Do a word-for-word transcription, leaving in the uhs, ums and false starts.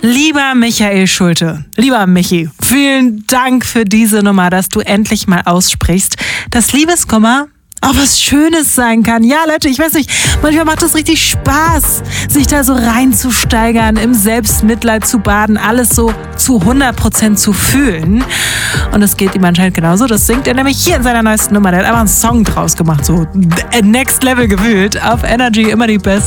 Lieber Michael Schulte, lieber Michi, vielen Dank für diese Nummer, dass du endlich mal aussprichst, dass Liebeskummer auch was Schönes sein kann. Ja, Leute, ich weiß nicht, manchmal macht es richtig Spaß, sich da so reinzusteigern, im Selbstmitleid zu baden, alles so zu hundert Prozent zu fühlen. Und es geht ihm anscheinend genauso. Das singt er nämlich hier in seiner neuesten Nummer. Der hat einfach einen Song draus gemacht, so Next Level gewühlt. Auf Energy immer die Best.